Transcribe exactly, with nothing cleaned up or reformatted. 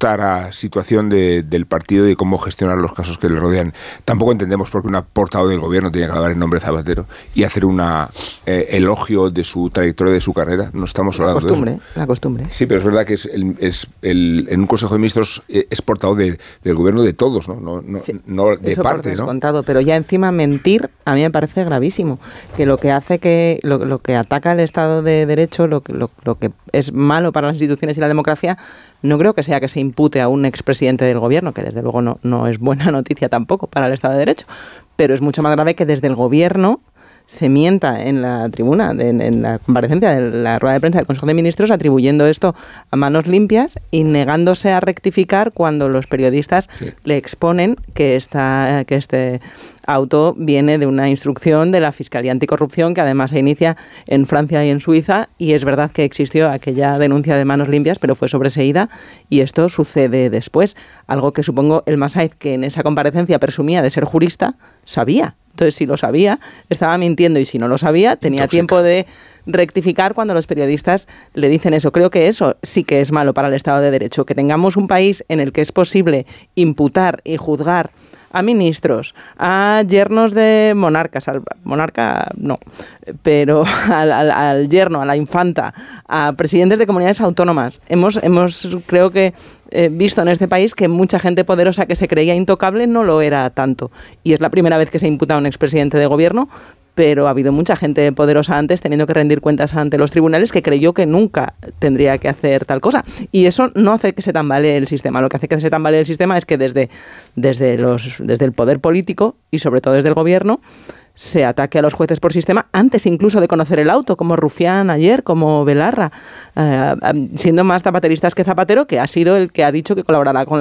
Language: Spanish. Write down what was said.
tara situación de, del partido y cómo gestionar los casos que le rodean. Tampoco entendemos por qué una portavoz del gobierno tiene que hablar en nombre de Zapatero y hacer un eh, elogio de su trayectoria, de su carrera. No estamos hablando la costumbre, de eso. La costumbre. Sí, pero es verdad que es el, es el, en un Consejo de Ministros es portavoz de, del gobierno de todos, no, no, no, sí, no de eso parte, por ¿no? Descontado, pero ya encima mentir a mí me parece gravísimo. Que lo que hace que lo, lo que ataca el Estado de Derecho, lo, lo, lo que es malo para las instituciones y la democracia, no creo que sea que se impute a un expresidente del gobierno, que desde luego no, no es buena noticia tampoco para el Estado de Derecho, pero es mucho más grave que desde el gobierno se mienta en la tribuna, en, en la comparecencia de la rueda de prensa del Consejo de Ministros, atribuyendo esto a manos limpias y negándose a rectificar cuando los periodistas sí. le exponen que, esta, que este auto viene de una instrucción de la Fiscalía Anticorrupción, que además se inicia en Francia y en Suiza, y es verdad que existió aquella denuncia de manos limpias, pero fue sobreseída, y esto sucede después, algo que supongo el Massaid, que en esa comparecencia presumía de ser jurista, sabía. Entonces, si lo sabía, estaba mintiendo, y si no lo sabía, tenía Intoxica. tiempo de rectificar cuando los periodistas le dicen eso. Creo que eso sí que es malo para el Estado de Derecho, que tengamos un país en el que es posible imputar y juzgar a ministros, a yernos de monarcas, al monarca no, pero al, al, al yerno, a la infanta, a presidentes de comunidades autónomas. Hemos, hemos creo que, eh, visto en este país que mucha gente poderosa que se creía intocable no lo era tanto. Y es la primera vez que se imputa a un expresidente de gobierno, pero ha habido mucha gente poderosa antes teniendo que rendir cuentas ante los tribunales que creyó que nunca tendría que hacer tal cosa. Y eso no hace que se tambalee el sistema. Lo que hace que se tambalee el sistema es que desde, desde, los, desde el poder político y sobre todo desde el gobierno se ataque a los jueces por sistema antes incluso de conocer el auto, como Rufián ayer, como Belarra, eh, siendo más zapateristas que Zapatero, que ha sido el que ha dicho que colaborará con la